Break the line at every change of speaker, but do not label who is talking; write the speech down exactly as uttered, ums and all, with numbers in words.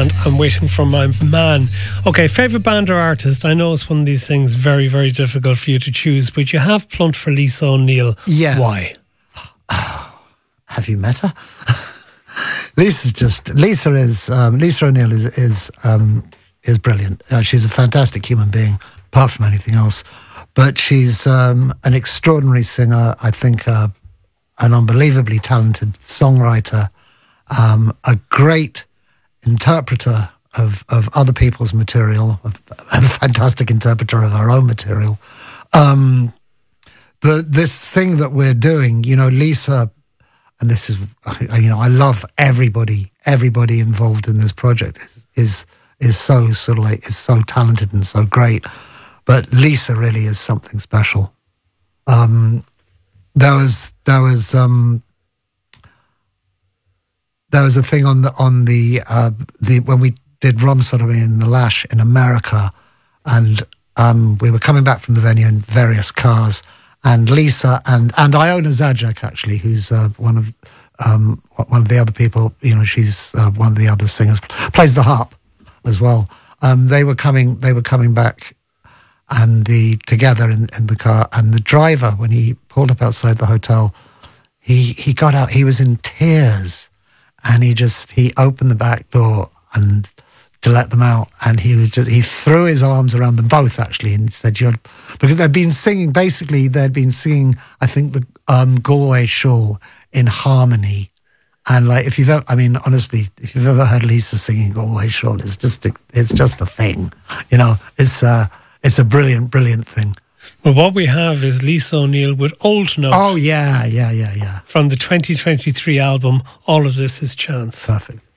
and I'm Waiting for My Man. Okay, favourite band or artist? I know it's one of these things very, very difficult for you to choose, but you have plumped for Lisa O'Neill.
Yeah.
Why?
Have you met her? Lisa's just Lisa is um, Lisa O'Neill is is um, is brilliant. Uh, she's a fantastic human being, apart from anything else. But she's um, an extraordinary singer. I think uh, an unbelievably talented songwriter, um, a great interpreter of of other people's material, a fantastic interpreter of her own material. Um, the this thing that we're doing, you know, Lisa. And this is, you know, I love everybody, everybody involved in this project is, is is so sort of like, is so talented and so great. But Lisa really is something special. Um, there was, there was, um, there was a thing on the, on the, uh, the, when we did Rum Sodomy in the Lash in America, and um, we were coming back from the venue in various cars, and Lisa and and Iona Zajac, actually, who's uh, one of um, one of the other people. You know, she's uh, one of the other singers, plays the harp as well. Um, they were coming. They were coming back, and the together in, in the car. And the driver, when he pulled up outside the hotel, he he got out. He was in tears, and he just he opened the back door and to let them out, and he was just he threw his arms around them both, actually, and said, "You're," because they'd been singing, basically they'd been singing, I think, the um, Galway Shawl in harmony, and like if you've ever, I mean, honestly, if you've ever heard Lisa singing Galway Shawl, it's just a, it's just a thing, you know. It's uh it's a brilliant, brilliant thing.
Well, what we have is Lisa O'Neill with Old Note.
Oh yeah, yeah, yeah, yeah.
From the twenty twenty-three album, All of This Is Chance.
Perfect.